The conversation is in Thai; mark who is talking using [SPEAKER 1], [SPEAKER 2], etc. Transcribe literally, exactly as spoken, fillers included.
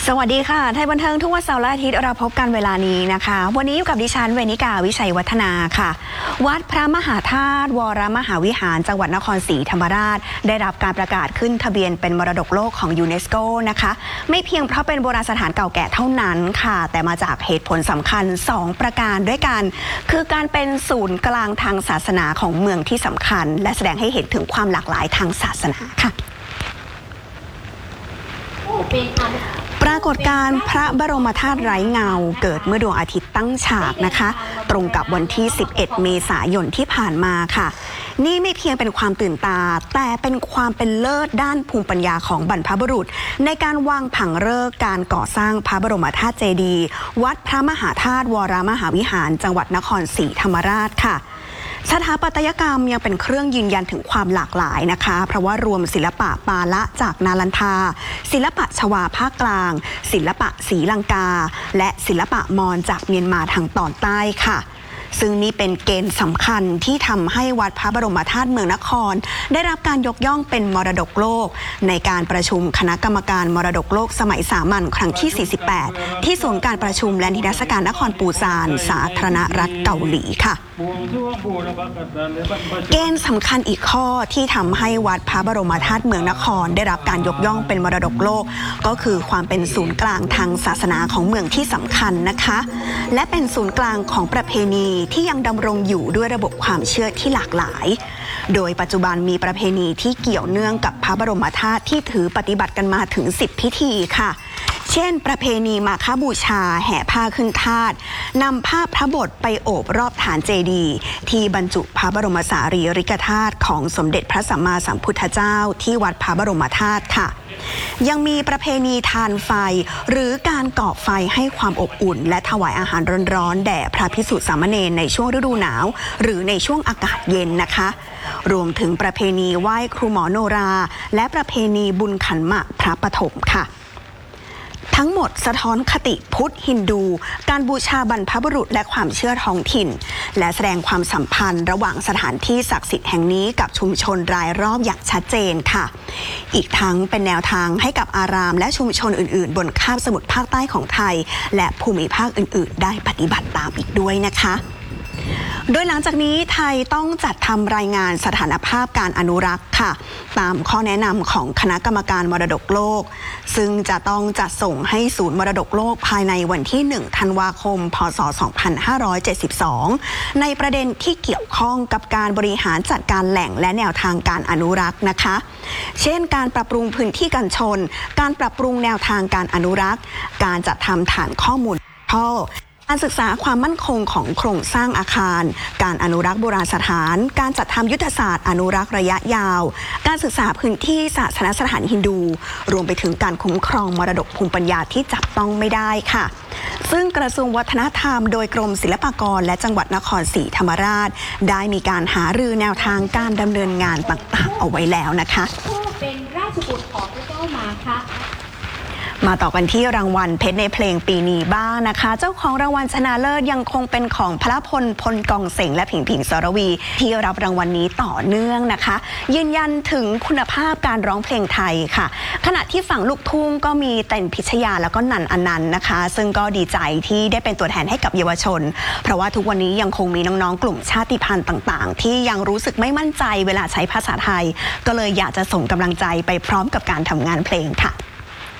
[SPEAKER 1] สวัสดีค่ะไทยบันเทิงทุกวันเสาร์และอาทิตย์เราพบกันเวลานี้นะคะวันนี้อยู่กับดิฉันเวนิกาวิชัยวัฒนาค่ะวัดพระมหาธาตุวรมหาวิหารจังหวัดนครศรีธรรมราชได้รับการประกาศขึ้นทะเบียนเป็นมรดกโลกของยูเนสโกนะคะไม่เพียงเพราะเป็นโบราณสถานเก่าแก่เท่านั้นค่ะแต่มาจากเหตุผลสำคัญสองประการด้วยกันคือการเป็นศูนย์กลางทางศาสนาของเมืองที่สำคัญและแสดงให้เห็นถึงความหลากหลายทางศาสนาค่ะปรากฏการณ์พระบรมธาตุไร้เงาเกิดเมื่อดวงอาทิตย์ตั้งฉากนะคะตรงกับวันที่สิบเอ็ดเมษายนที่ผ่านมาค่ะนี่ไม่เพียงเป็นความตื่นตาแต่เป็นความเป็นเลิศด้านภูมิปัญญาของบรรพบุรุษในการวางผังฤกษ์การก่อสร้างพระบรมธาตุเจดีย์วัดพระมหาธาตุวรมหาวิหารจังหวัดนครศรีธรรมราชค่ะสถาปัตยกรรมยังเป็นเครื่องยืนยันถึงความหลากหลายนะคะเพราะว่ารวมศิลปะปาละจากนาลันทาศิลปะชวาภาคกลางศิลปะศรีลังกาและศิลปะมอญจากเมียนมาทางตอนใต้ค่ะซึ่งนี่เป็นเกณฑ์สำคัญที่ทำให้วัดพระบรมธาตุเมืองนครได้รับการยกย่องเป็นมรดกโลกในการประชุมคณะกรรมการมรดกโลกสมัยสามัญครั้งที่สี่สิบแปดที่ศูนย์การประชุมและนิทรรศการนครปูซานสาธารณรัฐเกาหลีค่ะเกณฑ์สำคัญอีกข้อที่ทำให้วัดพระบรมธาตุเมืองนครได้รับการยกย่องเป็นมรดกโลกก็คือความเป็นศูนย์กลางทางศาสนาของเมืองที่สำคัญนะคะและเป็นศูนย์กลางของประเพณีที่ยังดำรงอยู่ด้วยระบบความเชื่อที่หลากหลายโดยปัจจุบันมีประเพณีที่เกี่ยวเนื่องกับพระบรมธาตุที่ถือปฏิบัติกันมาถึงสิบพิธีค่ะเช่นประเพณีมาฆบูชาแห่ผ้าขึ้นธาตุนำผ้าพระบทไปโอบรอบฐานเจดีย์ที่บรรจุพระบรมสารีริกธาตุของสมเด็จพระสัมมาสัมพุทธเจ้าที่วัดพระบรมธาตุค่ะยังมีประเพณีทานไฟหรือการก่อไฟให้ความอบอุ่นและถวายอาหารร้อนๆแด่พระภิกษุสามเณรในช่วงฤดูหนาวหรือในช่วงอากาศเย็นนะคะรวมถึงประเพณีไหว้ครูหมอโนราและประเพณีบุญขันหมากพระปฐมค่ะทั้งหมดสะท้อนคติพุทธฮินดูการบูชาบรรพบุรุษและความเชื่อท้องถิ่นและแสดงความสัมพันธ์ระหว่างสถานที่ศักดิ์สิทธิ์แห่งนี้กับชุมชนรายรอบอย่างชัดเจนค่ะอีกทั้งเป็นแนวทางให้กับอารามและชุมชนอื่นๆบนคาบสมุทรภาคใต้ของไทยและภูมิภาคอื่นๆได้ปฏิบัติตามอีกด้วยนะคะโดยหลังจากนี้ไทยต้องจัดทำรายงานสถานภาพการอนุรักษ์ค่ะตามข้อแนะนำของคณะกรรมการมรดกโลกซึ่งจะต้องจัดส่งให้ศูนย์มรดกโลกภายในวันที่หนึ่งธันวาคมพศสองพันห้าร้อยเจ็ดสิบสองในประเด็นที่เกี่ยวข้องกับการบริหารจัดการแหล่งและแนวทางการอนุรักษ์นะคะเช่นการปรับปรุงพื้นที่กันชนการปรับปรุงแนวทางการอนุรักษ์การจัดทำฐานข้อมูลท่อการศึกษาความมั่นคงของโครงสร้างอาคารการอนุรักษ์โบราณสถานการจัดทำยุทธศาสตร์อนุรักษ์ระยะยาวการศึกษาพื้นที่ศาสนสถานฮินดูรวมไปถึงการคุ้มครองมรดกภูมิปัญญาที่จับต้องไม่ได้ค่ะซึ่งกระทรวงวัฒนธรรมโดยกรมศิลปากรและจังหวัดนครศรีธรรมราชได้มีการหารือแนวทางการดำเนินงานต่างๆเอาไว้แล้วนะคะ
[SPEAKER 2] เป็นราชบุตรของพระเจ้ามาคะ
[SPEAKER 1] มาต่อกันที่รางวัลเพชรในเพลงปีนี้บ้างนะคะเจ้าของรางวัลชนะเลิศยังคงเป็นของพระพลพลกองเสงและผิงผิงสรวีที่รับรางวัลนี้ต่อเนื่องนะคะยืนยันถึงคุณภาพการร้องเพลงไทยค่ะขณะที่ฝั่งลูกทุ่งก็มีเต่นพิชยาแล้วก็นันอนันต์นะคะซึ่งก็ดีใจที่ได้เป็นตัวแทนให้กับเยาวชนเพราะว่าทุกวันนี้ยังคงมีน้องๆกลุ่มชาติพันธุ์ต่างๆที่ยังรู้สึกไม่มั่นใจเวลาใช้ภาษาไทยก็เลยอยากจะส่งกำลังใจไปพร้อมกับการทำงานเพลงค่ะ